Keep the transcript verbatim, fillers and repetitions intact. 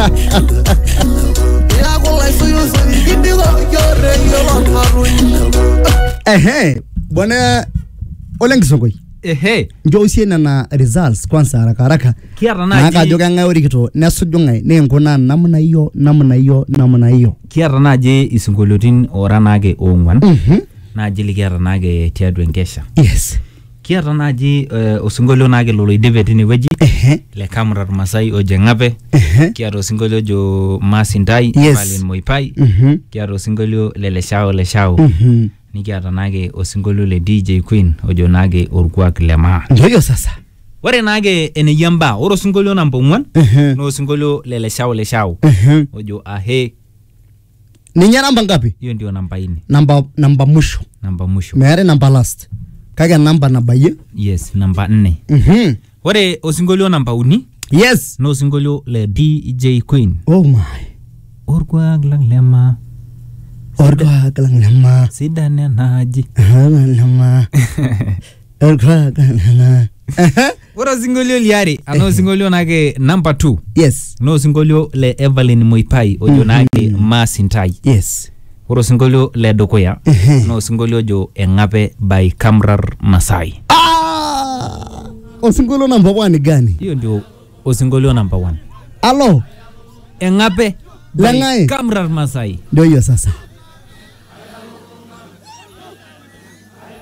Ehe, bwana Ole Nkisongoi. Ehe. Njo usiena na results kwanza haraka haraka. Kiata naji. Naka joka ngai orikito nesuju ngai nenkuna namna hiyo namna hiyo namna hiyo. Kiata naji isingolotin ora nage ongwan. Mhm. Naji likiata nage tiadwe nkesha. Yes. Kiata naji uh, osingolio nage lolo idebe tini weji. Ehe. Le Kamrar Masai ojengape. Ehe. Kiata osingolio jo Masintai. Yes. Palin Moipai. Mhm. Kiata osingolio le Leshao Leshao. Mhm. Nikiata nage osingolio le D J Queen ojo nage orkuak le maa. Ndio sasa. Ware nage ene yamba oro singolio namba one. Ehe. No singolio le Leshao Leshao. Ehe. Ojo ahe. Ninya namba ngapi? Hiyo ndio namba nne. Namba namba mwisho. Namba mwisho. Mere namba last. Kage namba namba ye? Yes, namba nne. Mhm. Ware osingolio namba uni. Yes. No singolio le D J Queen. Oh my. Orgwa glang lema. Orgwa glang lema. Sidane naji. Lema. Orgwa glang lema. Wara singolio liari. Ano singolio nage number two. Yes. No singolio le Evelyn Moipai ojo nage Masintai. Yes. Wara singolio le Dokoya. No singolio jo Engape by Kamrar Masai. Ah! Osingolo number one gani? Hiyo ndio osingolio number one. Alo. Engape by Langai. Kamrar Masai. Ndio hiyo sasa.